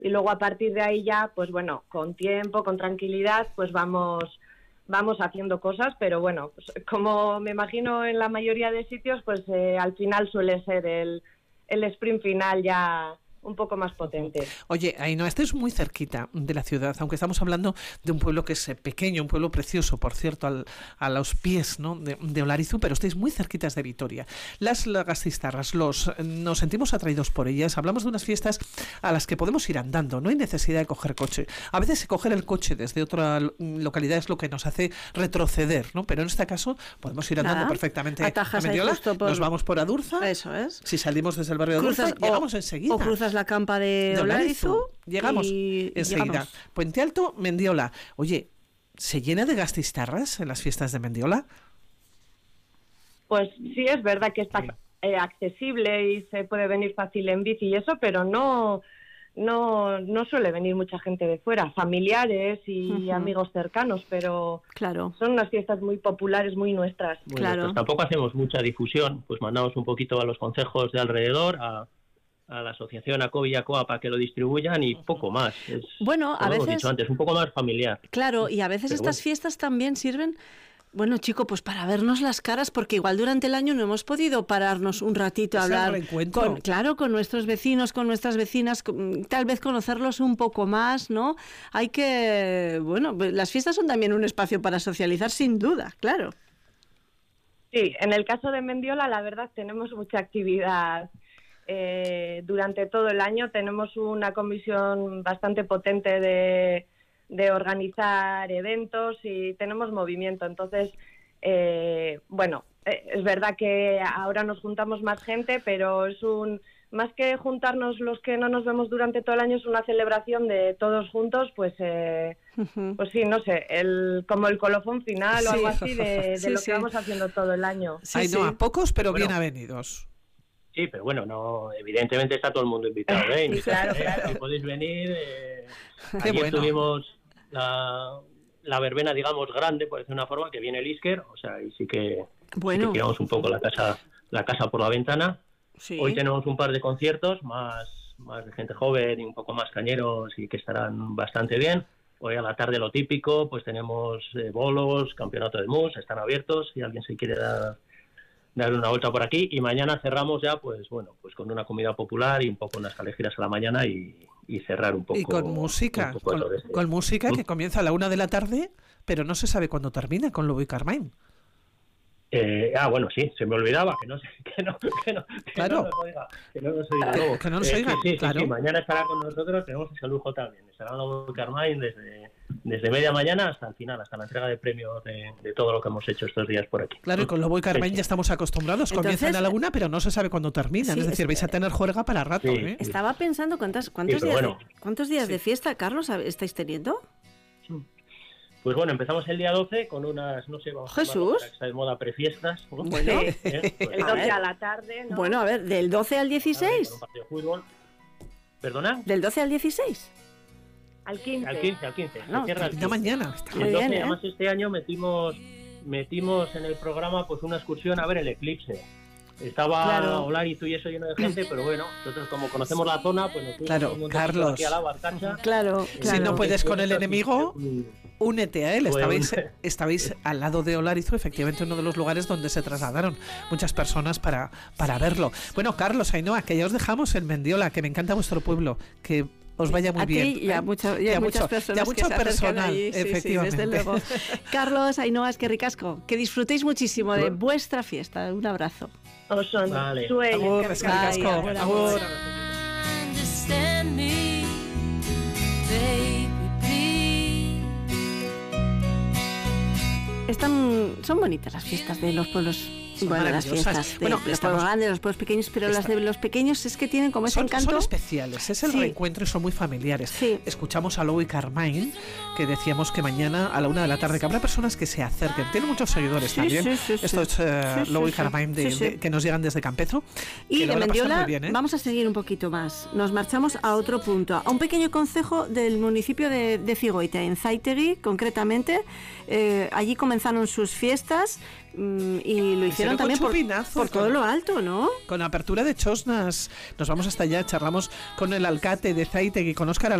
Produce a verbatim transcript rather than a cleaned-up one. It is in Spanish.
y luego a partir de ahí ya, pues bueno, con tiempo, con tranquilidad, pues vamos vamos haciendo cosas, pero bueno, pues, como me imagino en la mayoría de sitios, pues eh, al final suele ser el, el sprint final ya un poco más potente. Oye, Ainhoa, estáis muy cerquita de la ciudad, aunque estamos hablando de un pueblo que es pequeño, un pueblo precioso, por cierto, al, a los pies, ¿no?, de, de Olarizu, pero estáis muy cerquitas de Vitoria. Las Gastistarras, los, nos sentimos atraídos por ellas, hablamos de unas fiestas a las que podemos ir andando, no hay necesidad de coger coche. A veces coger el coche desde otra localidad es lo que nos hace retroceder, ¿no? Pero en este caso podemos ir andando Nada, perfectamente a Mendiola, por... nos vamos por Adurza, eso es. Si salimos desde el barrio de Adurza, cruzas, llegamos o, enseguida. O cruzas la campa de, de Olarizu, llegamos y enseguida. Llegamos. Puente Alto, Mendiola. Oye, ¿se llena de gastistarras en las fiestas de Mendiola? Pues sí, es verdad que está eh, accesible y se puede venir fácil en bici y eso, pero no, no, no suele venir mucha gente de fuera, familiares y uh-huh. amigos cercanos, pero claro. son unas fiestas muy populares, muy nuestras. Bueno, claro. Pues tampoco hacemos mucha difusión, pues mandamos un poquito a los concejos de alrededor, a a la asociación ACOB y ACOA para que lo distribuyan y poco más. Es, bueno, a veces... hemos dicho antes, un poco más familiar. Claro, y a veces Pero estas bueno. fiestas también sirven, bueno, chico, pues para vernos las caras, porque igual durante el año no hemos podido pararnos un ratito a hablar, con, claro, con nuestros vecinos, con nuestras vecinas, con, tal vez conocerlos un poco más, ¿no? Hay que, bueno, las fiestas son también un espacio para socializar, sin duda, claro. Sí, en el caso de Mendiola, la verdad, tenemos mucha actividad. Eh, durante todo el año tenemos una comisión bastante potente de, de organizar eventos y tenemos movimiento. Entonces, eh, bueno, eh, es verdad que ahora nos juntamos más gente, pero es un más que juntarnos los que no nos vemos durante todo el año, es una celebración de todos juntos, pues eh, uh-huh. pues sí, no sé, el como el colofón final sí. o algo así de, de sí, lo que sí. vamos haciendo todo el año. Sí, Ay, sí. no, a pocos, pero bueno. bien avenidos. Sí, pero bueno, no, evidentemente está todo el mundo invitado, ¿eh? Sí, claro, claro. Si podéis venir, eh, Qué ayer bueno. tuvimos la, la verbena, digamos, grande, por decir una forma, que viene el Isker, o sea, y sí que, bueno. sí que tiramos un poco la casa, la casa por la ventana. Sí. Hoy tenemos un par de conciertos, más, más de gente joven y un poco más cañeros y que estarán bastante bien. Hoy a la tarde lo típico, pues tenemos eh, bolos, campeonato de mus, están abiertos, si alguien se quiere dar... dar una vuelta por aquí, y mañana cerramos ya, pues bueno, pues con una comida popular y un poco unas calejiras a la mañana y, y cerrar un poco. Y con música, con, este... con música que comienza a la una de la tarde, pero no se sabe cuándo termina con Lobo y Carmine. Eh, ah, bueno, sí, se me olvidaba que no que no, que no, que claro. no nos oiga, que no nos oiga Lobo. Que no nos eh, oiga, sí, sí, claro. Sí, sí, mañana estará con nosotros, tenemos ese lujo también, estará Lobo y Carmine desde, desde media mañana hasta el final, hasta la entrega de premios de, de todo lo que hemos hecho estos días por aquí. Claro, y con Lobo y Carmine sí, sí. ya estamos acostumbrados, Entonces, comienzan a la una, pero no se sabe cuándo terminan, sí, es decir, es, vais a tener juerga para rato. Sí, ¿eh? Estaba pensando, ¿cuántas, cuántos, sí, días bueno. de, ¿cuántos días sí. de fiesta, Carlos, estáis teniendo? Pues bueno, empezamos el día doce con unas, no sé, vamos Jesús. a está de moda prefiestas. ¿no? Bueno, ¿Eh? Pues, el doce a, a la tarde, ¿no? Bueno, a ver, ¿del doce al dieciséis? Un partido de fútbol. ¿Perdona? ¿Del doce al dieciséis? Al quince. Al quince, al quince. No, cierra el de mañana. Está muy bien, ¿eh? Además, este año metimos, metimos en el programa pues una excursión a ver el eclipse. Estaba claro. Olarizu y eso lleno de gente, pero bueno, nosotros como conocemos la zona, pues nos fuimos claro, un Carlos. aquí a la Barcacha. Claro, claro. Si no puedes con el enemigo, únete a él. Estabais, Pues, estabais al lado de Olarizu, efectivamente uno de los lugares donde se trasladaron muchas personas para, para verlo. Bueno, Carlos, Ainhoa, que ya os dejamos en Mendiola, que me encanta vuestro pueblo, que os vaya muy a bien. Ti y a, ¿eh? mucho, y y a, a muchas mucho, personas y a mucho que se personal, allí, sí, efectivamente. sí, desde luego. Carlos, Ainhoa, es que ricasco, que disfrutéis muchísimo de vuestra fiesta. Un abrazo. Os son vale. sueños. Agur, es que ricasco. Agur, Agur. Están, son bonitas las fiestas de los pueblos. Son bueno, las fiestas de bueno, los estamos, pueblos grandes, los pueblos pequeños, pero está, las de los pequeños es que tienen como ese son, encanto. Son especiales, es el sí. reencuentro y son muy familiares. Sí. Escuchamos a Lobo y Carmine, que decíamos que mañana a la una de la tarde, que habrá personas que se acerquen. Tienen muchos seguidores sí, también. Sí, sí, Esto es uh, sí, Lobo sí, y Carmine de, sí, sí. de, que nos llegan desde Campezo. Y de Mendiola bien, ¿eh? vamos a seguir un poquito más. Nos marchamos a otro punto, a un pequeño concejo del municipio de, de Cigoita, en Zaitegui, concretamente. Eh, allí comenzaron sus fiestas mm, y lo hicieron también por, por todo lo alto, ¿no? Con apertura de chosnas. Nos vamos hasta allá, charlamos con el alcalde de Zaitegi, con Óscar